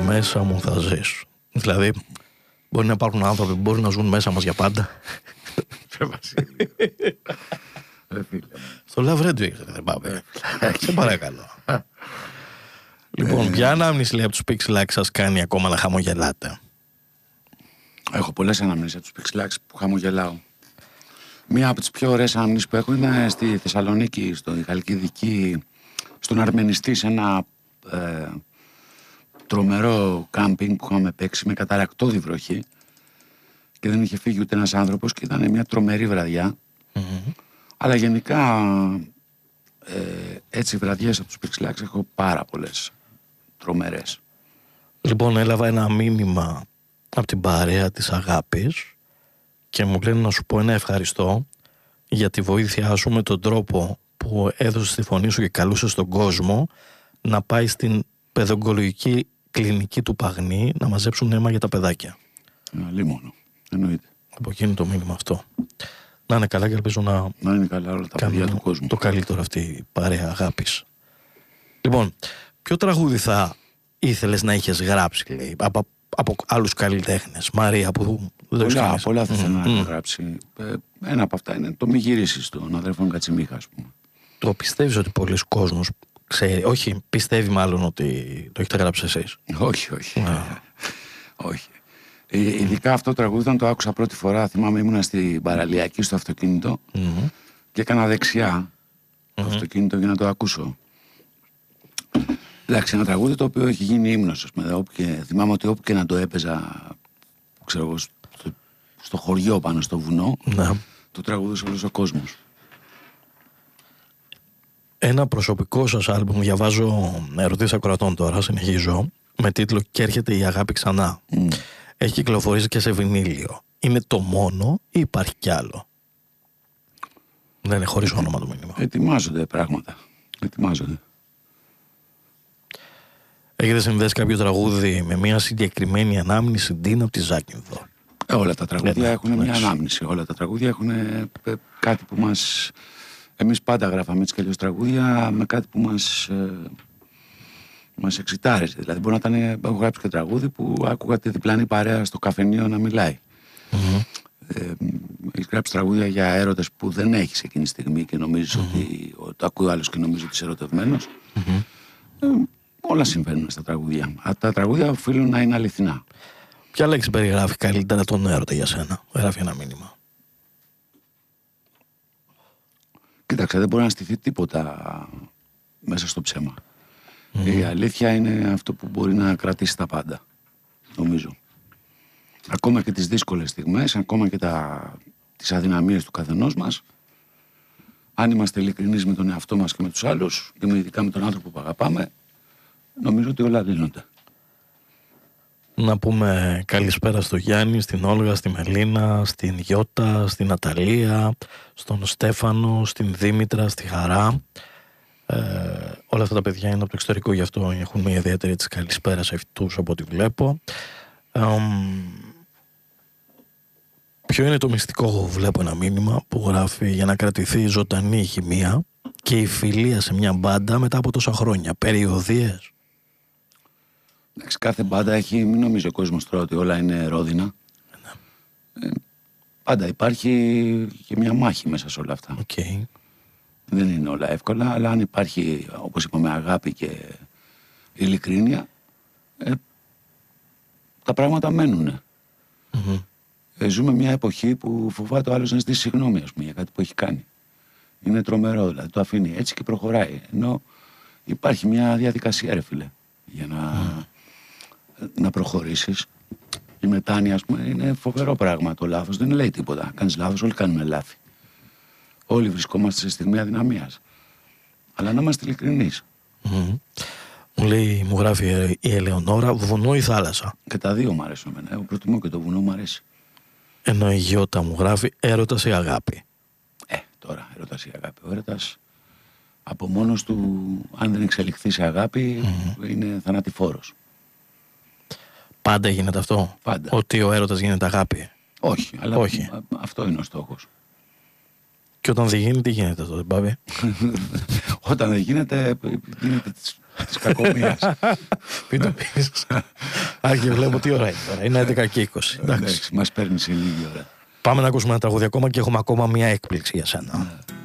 μέσα μου θα ζεις. Δηλαδή, μπορεί να υπάρχουν άνθρωποι που μπορεί να ζουν μέσα μας για πάντα. Στο Love Radio δεν πάμε. Σε παρακαλώ. Λοιπόν, ποια ανάμνηση λέει από τους Pixelax σας κάνει ακόμα να χαμογελάτε? Έχω πολλές αναμνήσεις από τους Pixelax που χαμογελάω. Μία από τις πιο ωραίες αναμνήσεις που έχω είναι στη Θεσσαλονίκη, στο Χαλκιδική, στον Αρμενιστή, σε ένα τρομερό κάμπινγκ που είχαμε παίξει με καταρακτώδη βροχή και δεν είχε φύγει ούτε ένας άνθρωπος και ήταν μια τρομερή βραδιά. Αλλά γενικά έτσι βραδιές από τους Pixelax έχω πάρα πολλές τρομερές. Λοιπόν, έλαβα ένα μήνυμα από την παρέα της Αγάπης και μου λένε να σου πω ένα ευχαριστώ για τη βοήθειά σου με τον τρόπο που έδωσες τη φωνή σου και καλούσες τον κόσμο να πάει στην παιδογκολογική κλινική του Παγνή να μαζέψουν αίμα για τα παιδάκια. Λίμωνο, εννοείται. Από εκείνο το μήνυμα αυτό. Να είναι καλά και ελπίζω να είναι καλά όλα τα παιδιά του κόσμου. Το καλύτερο αυτή η παρέα Αγάπης. Λοιπόν, ποιο τραγούδι θα ήθελες να είχες γράψει, λέει, από άλλους καλλιτέχνες? Μαρία, που δεν το πολλά θα ήθελα να έχω γράψει. Ένα από αυτά είναι το «Μη γυρίσεις» των αδερφών Κατσιμίχα, ας πούμε. Το πιστεύεις ότι πολλοί κόσμος ξέρει? Όχι, πιστεύει μάλλον ότι το έχετε γράψει εσείς? Όχι. Όχι. Ειδικά αυτό το τραγούδι, όταν το άκουσα πρώτη φορά, θυμάμαι ήμουνα στην παραλιακή στο αυτοκίνητο και έκανα δεξιά το αυτοκίνητο για να το ακούσω. Εντάξει, ένα τραγούδι το οποίο έχει γίνει ύμνος, ας πούμε. Θυμάμαι ότι όπου και να το έπαιζα, ξέρω εγώ, στο χωριό πάνω στο βουνό, το τραγούδισε όλος ο κόσμος. Ένα προσωπικό σας άλμπουμ, διαβάζω ερωτήσεις ακροατών τώρα, συνεχίζω, με τίτλο «Και έρχεται η αγάπη ξανά». Έχει κυκλοφορήσει και σε βινίλιο. Είναι το μόνο ή υπάρχει κι άλλο? Δεν είναι χωρίς όνομα το μήνυμα. Ετοιμάζονται πράγματα. Ετοιμάζονται. Έχετε συνδέσει κάποιο τραγούδι με μια συγκεκριμένη ανάμνηση, Ντίνα, από τη Ζάκυνθο? Όλα τα τραγούδια έχουν μια ανάμνηση. Όλα τα τραγούδια έχουν κάτι που μας... Εμείς πάντα γράφαμε έτσι κι αλλιώς τραγούδια με κάτι που μας εξητάριζε. Δηλαδή μπορεί να ήταν, έχω γράψει και τραγούδι που άκουγα τη διπλανή παρέα στο καφενείο να μιλάει. Έχεις γράψει τραγούδια για έρωτες που δεν έχεις εκείνη τη στιγμή και νομίζεις ότι το ακούει ο άλλος και νομίζει ότι είσαι ερωτευμένος. Όλα συμβαίνουν στα τραγούδια. Τα τραγούδια οφείλουν να είναι αληθινά. Ποια λέξη περιγράφει καλύτερα τον έρωτα για σένα? Γράφει ένα μήνυμα. Κοίταξε, δεν μπορεί να στηθεί τίποτα μέσα στο ψέμα. Η αλήθεια είναι αυτό που μπορεί να κρατήσει τα πάντα, νομίζω. Ακόμα και τις δύσκολες στιγμές, ακόμα και τις αδυναμίες του καθενός μας, αν είμαστε ειλικρινείς με τον εαυτό μας και με τους άλλους, και ειδικά με τον άνθρωπο που αγαπάμε, νομίζω ότι όλα λύνονται. Να πούμε καλησπέρα στο Γιάννη, στην Όλγα, στη Μελίνα, στην Γιώτα, στην Ναταλία, στον Στέφανο, στην Δήμητρα, στη Χαρά. Όλα αυτά τα παιδιά είναι από το εξωτερικό, γι' αυτό έχουν μια ιδιαίτερη καλησπέρα σε αυτούς από ό,τι βλέπω. Ποιο είναι το μυστικό? Βλέπω ένα μήνυμα που γράφει «Για να κρατηθεί ζωντανή η χημεία και η φιλία σε μια μπάντα μετά από τόσα χρόνια, περιοδίες». Κάθε μπάντα έχει, μην νομίζει ο κόσμος τώρα ότι όλα είναι ρόδινα. Πάντα υπάρχει και μια μάχη μέσα σε όλα αυτά. Δεν είναι όλα εύκολα, αλλά αν υπάρχει, όπως είπαμε, αγάπη και ειλικρίνεια, τα πράγματα μένουν. Ζούμε μια εποχή που φοβάται ο άλλος να ζητήσει συγγνώμη, ας πούμε, για κάτι που έχει κάνει. Είναι τρομερό, δηλαδή το αφήνει έτσι και προχωράει. Ενώ υπάρχει μια διαδικασία, ρε φίλε, για να προχωρήσεις. Η μετάνοια, ας πούμε, είναι φοβερό πράγμα. Το λάθος δεν λέει τίποτα. Κάνεις λάθος, όλοι κάνουμε λάθη. Όλοι βρισκόμαστε σε στιγμή αδυναμίας. Αλλά να είμαστε ειλικρινείς. Μου γράφει η Ελεονόρα, βουνό ή θάλασσα? Και τα δύο μου αρέσουν εμένα. Εγώ προτιμώ και το βουνό, μου αρέσει. Ενώ η Γιώτα μου γράφει έρωτας ή αγάπη? Τώρα έρωτας ή αγάπη. Ο έρωτας από μόνος του, αν δεν εξελιχθεί σε αγάπη, είναι θανατηφόρος. Πάντα γίνεται αυτό? Πάντα. Ότι ο έρωτας γίνεται αγάπη? Όχι, αλλά όχι. Αυτό είναι ο στόχος. Και όταν δεν γίνει, τι γίνεται τότε, Μπάβη? Όταν δεν γίνεται, γίνεται της κακομοίας. Μην το πεις. Άρχι, βλέπω τι ώρα είναι τώρα. Είναι 11 και 20. Εντάξει, μας παίρνει σε λίγη ώρα. Πάμε να ακούσουμε ένα τραγούδι ακόμα και έχουμε ακόμα μια έκπληξη για σένα.